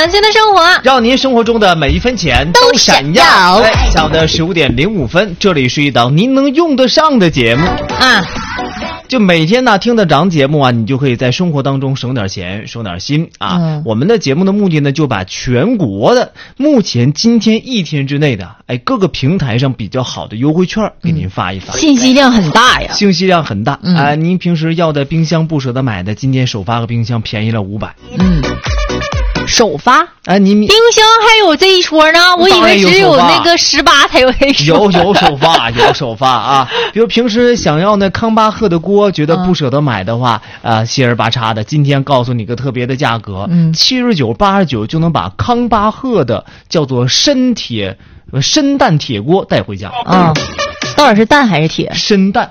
暖心的生活， 让您生活中的每一分钱都闪耀。下午的15点05分，这里是一档您能用得上的节目啊。就每天呢听得着节目啊，你就可以在生活当中省点钱省点心啊。我们的节目的目的呢，就把全国的目前今天一天之内的各个平台上比较好的优惠券给您发一发。 信息量很大呀， 信息量很大您平时要的冰箱不舍得买的，今天首发个冰箱便宜了500。 首发你冰箱还有这一说呢？我以为只有那个18才有这一说。 有首发啊！比如平时想要那康巴赫的锅，觉得不舍得买的话，七儿八叉的，今天告诉你个特别的价格，79、89就能把康巴赫的叫做深氮铁锅带回家啊！到底是氮还是铁？ 深氮，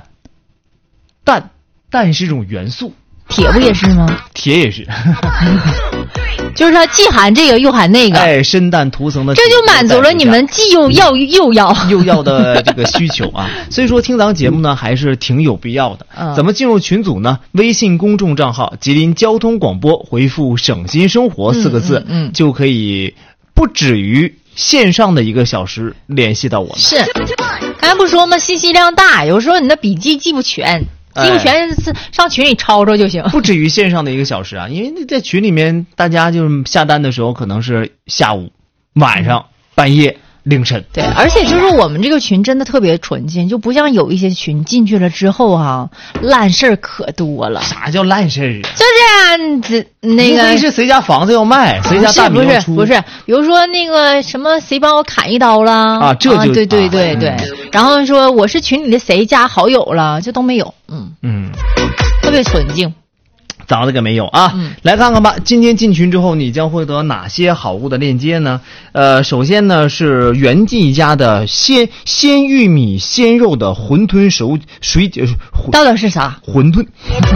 氮是一种元素。 铁不也是吗？ 铁也是， 就是它既含这个又含那个， 深氮涂层的， 这就满足了你们既又要的这个需求啊。所以说听咱们节目呢，还是挺有必要的。怎么进入群组呢？微信公众账号吉林交通广播，回复省心生活4个字，就可以不止于线上的1个小时联系到我们。 是，刚才不说吗？信息量大，有时候你的笔记记不全。记不全上群里抄抄就行， 不止于线上的1个小时啊，因为在群里面大家就是下单的时候可能是下午、晚上、半夜、凌晨。 对，而且就是我们这个群真的特别纯净，就不像有一些群进去了之后烂事儿可多了。 啥叫烂事儿啊？ 就是那个是谁家房子要卖，谁家大米要出， 不是，比如说那个什么谁帮我砍一刀了啊， 这就对，然后说我是群里的谁加好友了，这都没有，特别纯净。 早的个没有啊！来看看吧，今天进群之后你将获得哪些好物的链接呢？首先呢是袁记家的鲜玉米鲜肉的馄饨水到底是啥？ 馄饨。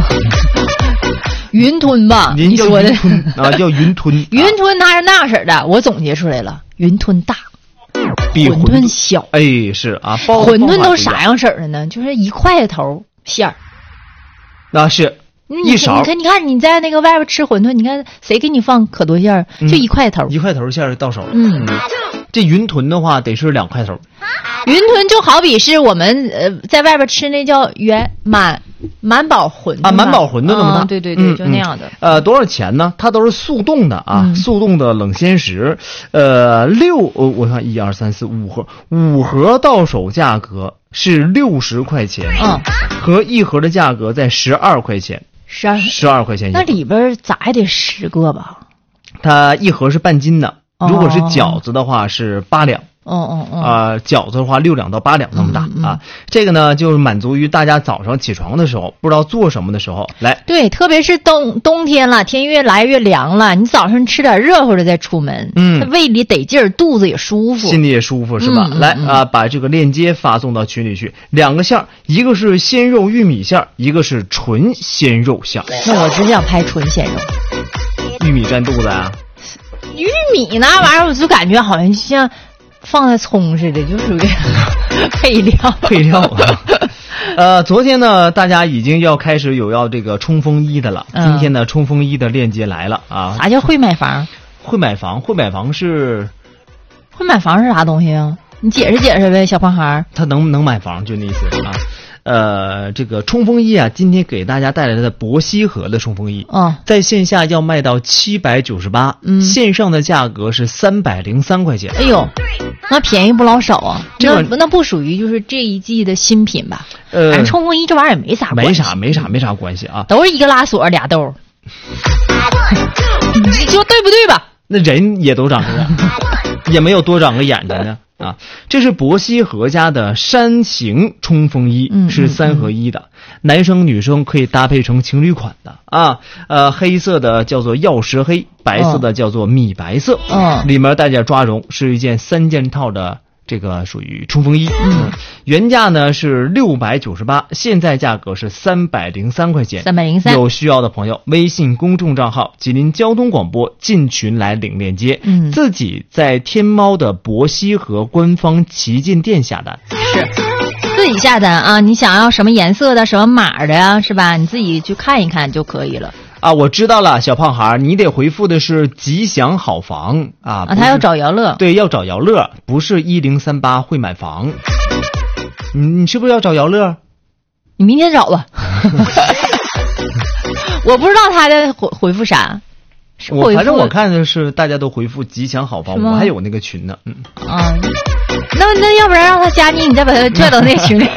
云吞吧，你说的叫云吞。 云吞它是那样式的，我总结出来了，云吞大， 比馄饨小。 是啊， 馄饨都啥样式的呢？就是1块头馅儿。 那是。一勺， 你看你在那个外边吃馄饨，你看谁给你放可多馅儿？就1块头 ，1块头馅儿到手。这云吞的话得是2块头。 云吞就好比是我们在外边吃那叫满宝馄饨满宝馄饨那么大。 对，就那样的。 多少钱呢？它都是速冻的速冻的冷鲜食。我看1、2、3、4、5盒，5盒到手价格是60块钱，和1盒的价格在12块钱。12块钱， 那里边咋也得10个吧？ 它1盒是半斤的，如果是饺子的话是8两。饺子的话6两到8两那么大啊。这个呢就是满足于大家早上起床的时候不知道做什么的时候来。 对，特别是冬天了，天越来越凉了，你早上吃点热乎的再出门，胃里得劲儿，肚子也舒服， 心里也舒服是吧？来把这个链接发送到群里去，2个馅儿，一个是鲜肉玉米馅儿，一个是纯鲜肉馅儿。 那我只想拍纯鲜肉。 玉米占肚子啊？ 玉米那玩意儿我就感觉好像放在葱似的，就属于配料。 昨天呢，大家已经要开始要这个冲锋衣的了。今天呢，冲锋衣的链接来了啊！ 啥叫会买房？ 会买房是啥东西啊？你解释解释呗，小胖孩。 他能买房就那意思啊。这个冲锋衣啊，今天给大家带来的博西河的冲锋衣，在线下要卖到798，线上的价格是303块钱。 哎呦，那便宜不老少啊！那不属于就是这一季的新品吧？反正冲锋衣这玩意儿也没啥关系， 没啥关系啊， 都是一个拉锁俩兜。你说对不对吧？ 那人也都长这样，也没有多长个眼睛呢。这是博西河家的山形冲锋衣，是3合1的，男生女生可以搭配成情侣款的黑色的叫做曜石黑，白色的叫做米白色，里面带点抓绒，是一件3件套的这个属于冲锋衣，原价呢是698，现在价格是303块钱。 303， 有需要的朋友，微信公众账号吉林交通广播进群来领链接，自己在天猫的博西河官方旗舰店下单， 是自己下单啊，你想要什么颜色的、什么码的呀，是吧？你自己去看一看就可以了。 啊，我知道了，小胖孩，你得回复的是吉祥好房啊。 他要找姚乐。 对，要找姚乐，不是1038会买房。你是不是要找姚乐？ 你明天找吧。我不知道他在回复啥。 反正我看的是大家都回复吉祥好房，我还有那个群呢。 那要不然让他加你再把他拽到那个群里。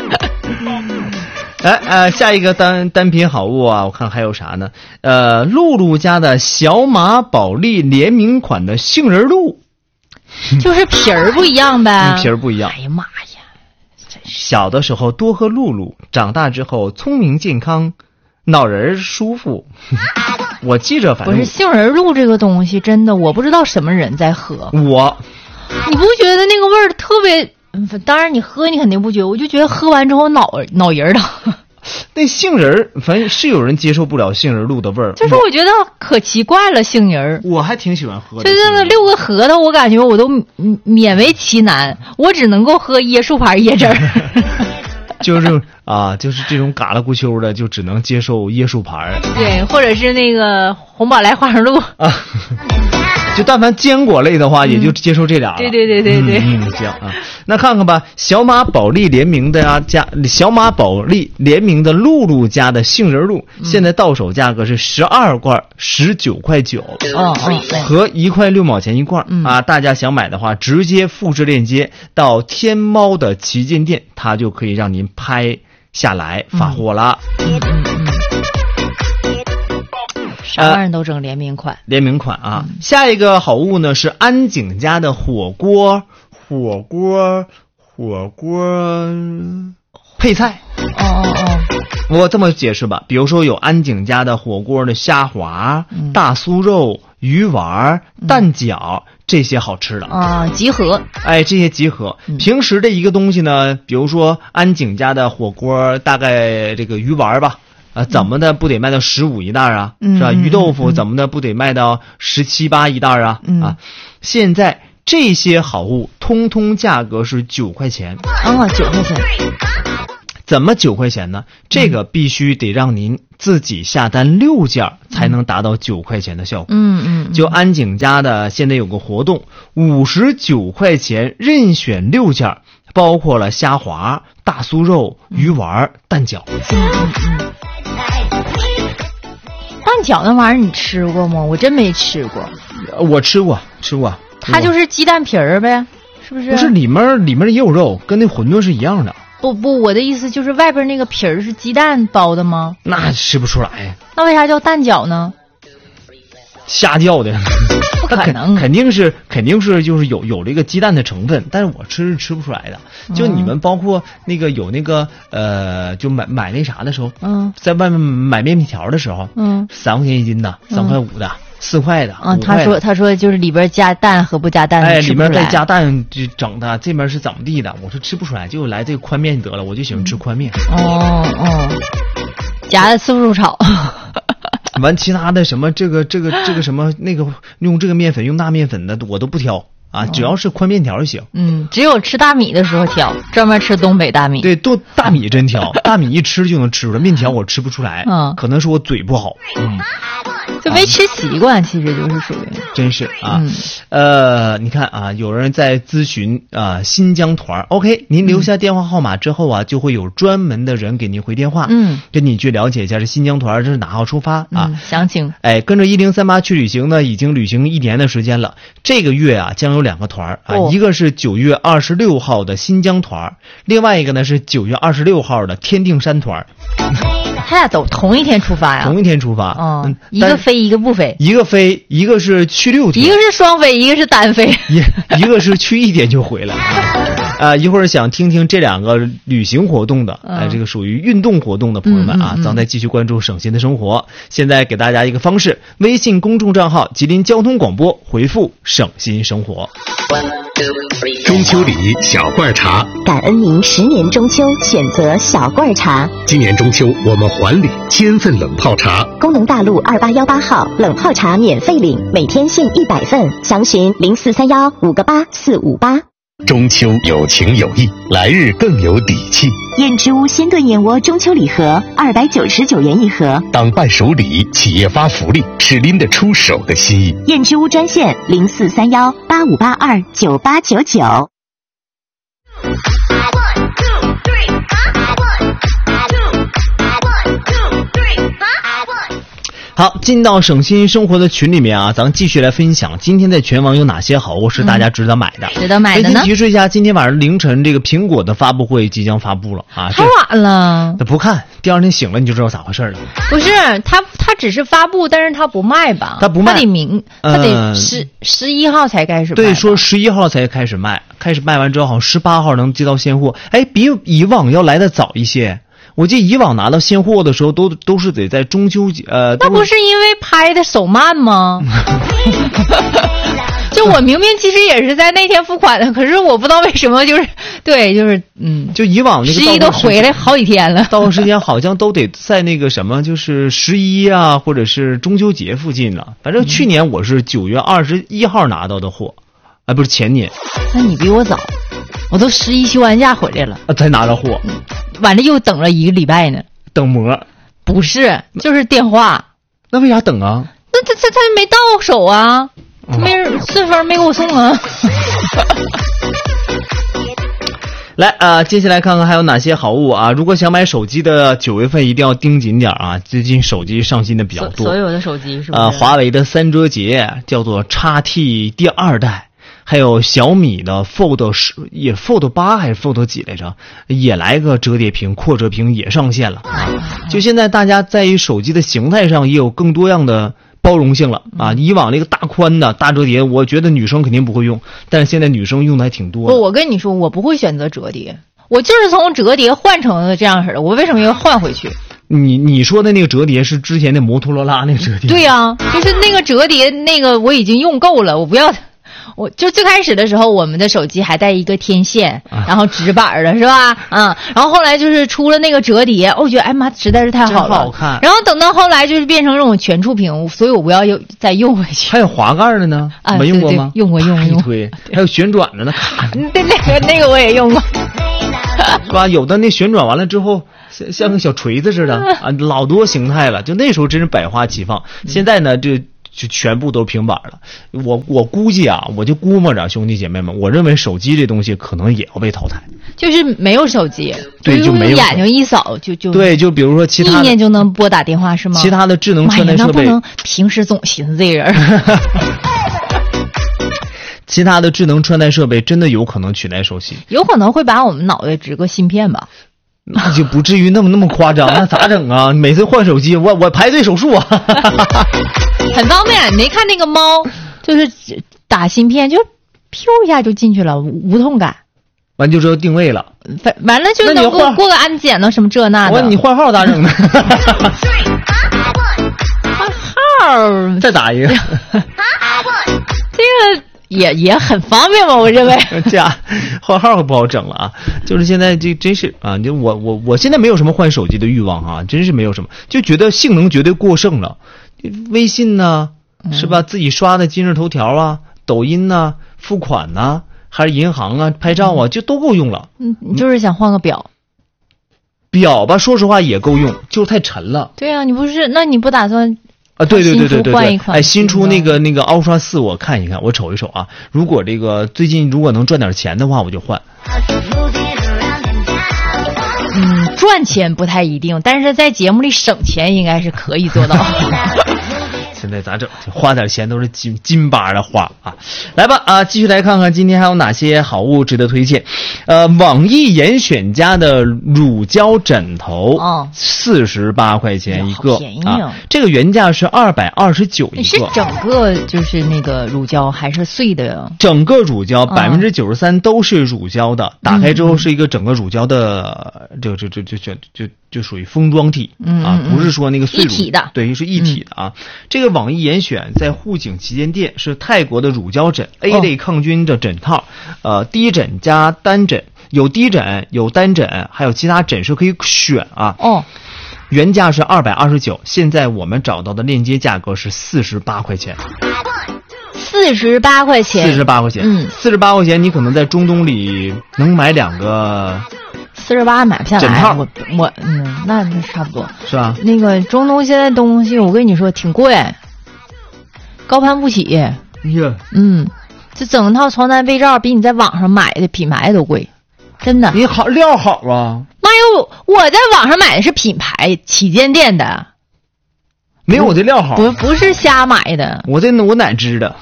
下一个单品好物啊，我看还有啥呢？露露家的小马宝莉联名款的杏仁露， 就是皮儿不一样呗。 皮儿不一样。 哎呀妈呀！ 小的时候多喝露露，长大之后聪明健康，脑仁舒服。我记着，反正不是杏仁露这个东西，真的我不知道什么人在喝。你不觉得那个味儿特别？当然你喝你肯定不觉得，我就觉得喝完之后脑仁疼。 那杏仁反正是有人接受不了杏仁露的味儿， 就是我觉得可奇怪了，杏仁我还挺喜欢喝的。 就这个6个核桃，我感觉我都勉为其难，我只能够喝椰树牌椰汁儿。 就是这种嘎啦咕秋的，就只能接受椰树牌。 对，或者是那个红宝来花生露啊。就但凡坚果类的话，也就接受这俩了。 对。 行啊，那看看吧，小马宝莉联名的小马宝莉联名的露露家的杏仁露，现在到手价格是12罐19.9块，和1块6毛钱一罐啊。大家想买的话，直接复制链接到天猫的旗舰店，它就可以让您拍下来发货了。 啥玩意儿都整联名款啊。下一个好物呢是安井家的火锅配菜。我这么解释吧，比如说有安井家的火锅的虾滑、大酥肉、鱼丸、蛋饺，这些好吃的集合。 这些集合。平时的一个东西呢，比如说安井家的火锅，大概这个鱼丸吧。怎么的不得卖到15一袋啊？是吧？鱼豆腐怎么的不得卖到17、18一袋啊？现在这些好物通通价格是9块钱。 9块钱。 怎么9块钱呢？这个必须得让您自己下单6件才能达到9块钱的效果。就安井家的现在有个活动，59块钱任选6件，包括了虾滑、大酥肉、鱼丸、蛋饺。 蛋饺那玩意儿你吃过吗？我真没吃过。 我吃过。 它就是鸡蛋皮儿呗，是不是？ 不是，里面也有肉，跟那馄饨是一样的。 不，我的意思就是外边那个皮儿是鸡蛋包的吗？ 那吃不出来。 那为啥叫蛋饺呢？ 瞎叫的。 不可能。 肯定是就是有这个鸡蛋的成分，但是我吃不出来的。就你们包括那个有那个就买那啥的时候，在外面买面皮条的时候，3块钱一斤的，3块5的，4块的。 他说就是里边加蛋和不加蛋， 里面再加蛋就整的，这边是怎么地的？我说吃不出来，就来这个宽面得了，我就喜欢吃宽面。 夹的四fru炒。 完其他的什么这个什么那个用这个面粉用那面粉的我都不挑啊，只要是宽面条就行。 只有吃大米的时候挑，专门吃东北大米。 对，大米真挑，大米一吃就能吃出来，面条我吃不出来。可能是我嘴不好。 就没吃习惯，其实就是属于。 真是啊。你看啊，有人在咨询新疆团 OK， 您留下电话号码之后啊，就会有专门的人给您回电话，跟你去了解一下这新疆团这是哪号出发啊， 详情。 跟着1038去旅行呢，已经旅行1年的时间了。这个月啊，将有2个团一个是9月26号的新疆团，另外一个呢是9月26号的天定山团。 他俩走同一天出发呀？ 同一天出发。 一个飞一个不飞。 一个飞，一个是去6天。 一个是双飞，一个是单飞。 一个是去1天就回来。一会儿想听听这2个旅行活动的，这个属于运动活动的朋友们啊，咱再继续关注省心的生活。现在给大家一个方式，微信公众账号吉林交通广播，回复省心生活。 中秋礼小罐茶， 感恩您10年中秋选择小罐茶。 今年中秋我们还礼1000份冷泡茶。 工农大路2818号冷泡茶免费领，每天限100份，详询0431588458。 中秋有情有义，来日更有底气。 燕之屋鲜炖燕窝中秋礼盒299元一盒， 当伴手礼，企业发福利，是拎得出手的心意。 燕之屋专线043185829899。 好，进到省心生活的群里面啊，咱们继续来分享今天在全网有哪些好物是大家值得买的。 值得买的呢？ 先提示一下，今天晚上凌晨这个苹果的发布会即将发布了啊， 太晚了。 不看，第二天醒了你就知道咋回事了。 不是，它只是发布，但是它不卖吧？ 它不卖， 它得11号才开始卖。 对，说11号才开始卖，开始卖完之后好像18号能接到现货，哎，比以往要来的早一些。我记得以往拿到现货的时候都是得在中秋节那不是因为拍的手慢吗？就我明明其实也是在那天付款的，可是我不知道为什么就以往那个 11都回来好几天了， 到时间好像都得在那个什么就是11啊或者是中秋节附近了。反正去年我是9月21号拿到的货，不是前年。 那你比我早，我都11休完假回来了才拿到货。 完了又等了1个礼拜呢。 等膜？ 不是，就是电话。 那为啥等啊？ 那他没到手啊，顺丰没给我送啊。 来接下来看看还有哪些好物啊！如果想买手机的9月份一定要盯紧点啊！最近手机上新的比较多， 所有的手机是不是？ 华为的3折节叫做 XT 第2代。还有小米的 Fold 8还是 Fold 几来着，也来个折叠屏、扩折屏也上线了。就现在大家在于手机的形态上也有更多样的包容性了啊！以往那个大宽的大折叠，我觉得女生肯定不会用，但是现在女生用的还挺多的。 我跟你说，我不会选择折叠，我就是从折叠换成这样式的，我为什么要换回去？ 你说的那个折叠是之前的摩托罗拉那个折叠？ 对呀，就是那个折叠那个我已经用够了，我不要。我就最开始的时候，我们的手机还带一个天线，然后直板的是吧？然后后来就是出了那个折叠，我觉得哎妈实在是太好了， 真好看。 然后等到后来就是变成这种全触屏，所以我不要再用回去。 还有滑盖的呢，没用过吗？ 用过。 一推，还有旋转的呢。 对，那个我也用过， 是吧？有的那旋转完了之后，像个小锤子似的啊，老多形态了。就那时候真是百花齐放，现在呢就全部都平板了。我估计啊，我就估摸着兄弟姐妹们，我认为手机这东西可能也要被淘汰。就是没有手机， 对，就没有眼睛一扫就对，就比如说其他的意念就能拨打电话是吗？ 其他的智能穿戴设备， 那不能平时总寻思这人。 其他的智能穿戴设备真的有可能取代手机， 有可能会把我们脑袋植个芯片吧。 那就不至于那么夸张，那咋整啊？每次换手机，我排队手术啊， 很方便。你没看那个猫，就是打芯片，就咻一下就进去了，无痛感。 完就知道定位了， 完了就能过个安检呢，什么这那的。 你换号咋整呢？ 换号再打一个。 这个。也很方便吧，我认为。 这样换号可不好整了啊！就是现在这真是啊，就我现在没有什么换手机的欲望啊，真是没有什么，就觉得性能绝对过剩了。微信呢，是吧？自己刷的今日头条啊、抖音啊、付款啊，还是银行啊、拍照啊，就都够用了。 你就是想换个表。 表吧，说实话也够用，就太沉了。 对啊，那你不打算？ 对，哎，新出那个 Ultra 4，我看一看，我瞅一瞅啊。如果这个最近如果能赚点钱的话，我就换。 赚钱不太一定，但是在节目里省钱应该是可以做到。 现在咋整？花点钱都是金巴的花啊！来吧啊，继续来看看今天还有哪些好物值得推荐。网易严选家的乳胶枕头，48块钱一个， 便宜啊！ 这个原价是229一个。 是整个就是那个乳胶还是碎的呀？ 整个乳胶93%都是乳胶的，打开之后是一个整个乳胶的，就属于封装体啊，不是说那个碎乳一体的， 对，是一体的啊。这个网易严选在沪景旗舰店是泰国的乳胶枕 A 类抗菌的枕套，低枕加单枕，有低枕有单枕，还有其他枕饰可以选啊。原价是229，现在我们找到的链接价格是48块钱。 48块钱。 48块钱，48块钱，你可能在中东里能买2个。 48买不下来， 枕套我那差不多是吧？ 那个中东现在东西，我跟你说挺贵，高攀不起。 哎呀， 这整套床单被罩比你在网上买的品牌都贵，真的。 你好料好啊！ 妈呀，我在网上买的是品牌旗舰店的， 没有我这料好， 不是瞎买的。 我哪知道？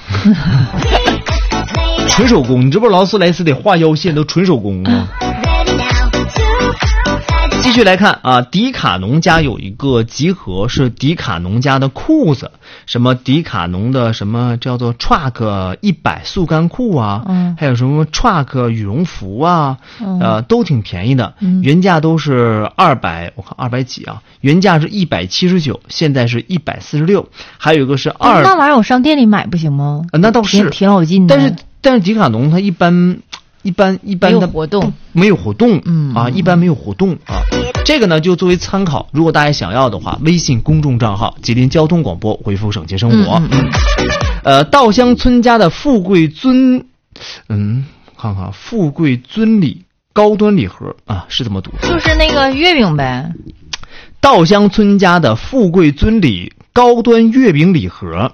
纯手工，你知不知道劳斯莱斯得画腰线都纯手工吗？继续来看啊，迪卡侬家有一个集合，是迪卡侬家的裤子，什么迪卡侬的什么叫做 Truck 100速干裤啊，还有什么 Truck 羽绒服啊，都挺便宜的，原价都是200，我看200几啊，原价是179，现在是146，还有一个是那玩意儿我上店里买不行吗？ 那倒是挺老近的， 但是迪卡侬它一般的活动没有活动，一般没有活动啊。这个呢就作为参考，如果大家想要的话，微信公众账号吉林交通广播回复省钱生活。稻香村家的富贵尊，看看富贵尊礼高端礼盒啊，是这么读， 就是那个月饼呗。 稻香村家的富贵尊礼高端月饼礼盒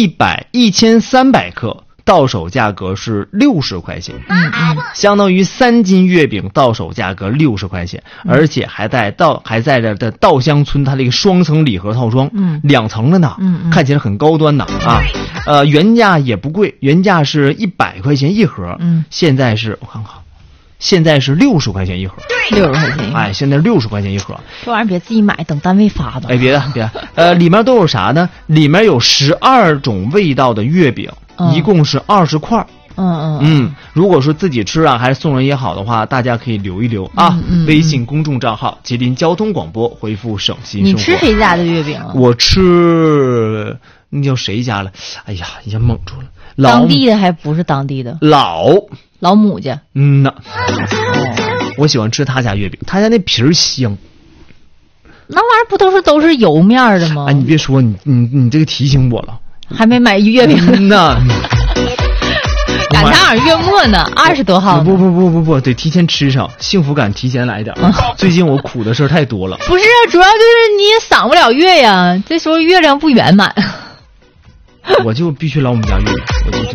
1300克。到手价格是60块钱，相当于3斤月饼到手价格60块钱，而且还在这稻香村它这个双层礼盒套装，2层的呢，看起来很高端呢啊，原价也不贵，原价是100块钱一盒，现在是我看看，现在是60块钱一盒 ，60块钱， 哎，现在60块钱一盒， 这玩意儿别自己买，等单位发吧。 哎，别里面都有啥呢？里面有12种味道的月饼。一共是20块。如果说自己吃啊，还是送人也好的话，大家可以留一留啊。微信公众账号吉林交通广播，回复省心生活。 你吃谁家的月饼啊？ 我吃那叫谁家了？哎呀，一下蒙住了。 当地的还不是当地的？ 老母家。 我喜欢吃他家月饼，他家那皮儿香。 那玩意儿不都是油面的吗？ 哎，你别说，你这个提醒我了。 还没买月饼呢， 赶上月末呢，20多号。 不，得提前吃上，幸福感提前来点。最近我苦的事儿太多了。 不是，主要就是你也赏不了月呀，这时候月亮不圆满。 我就必须来我们家月饼，